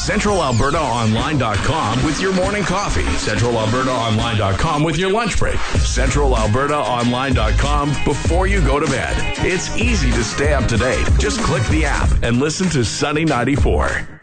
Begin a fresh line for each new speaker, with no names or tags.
CentralAlbertaOnline.com with your morning coffee. CentralAlbertaOnline.com with your lunch break. CentralAlbertaOnline.com before you go to bed. It's easy to stay up to date. Just click the app and listen to Sunny 94.